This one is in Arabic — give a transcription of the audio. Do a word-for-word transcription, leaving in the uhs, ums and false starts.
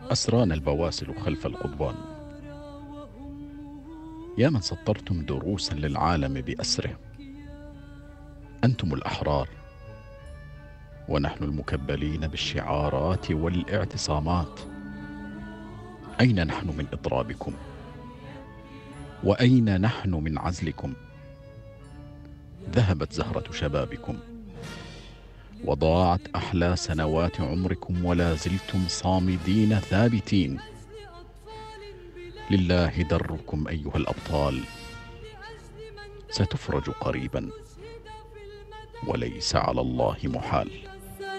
أسرانا البواسل خلف القضبان، يا من سطرتم دروسا للعالم بأسره. أنتم الأحرار ونحن المكبلين بالشعارات والاعتصامات. أين نحن من إضرابكم؟ وأين نحن من عزلكم؟ ذهبت زهرة شبابكم وضاعت أحلى سنوات عمركم، ولا زلتم صامدين ثابتين. لله دركم أيها الأبطال، ستفرج قريبا وليس على الله محال.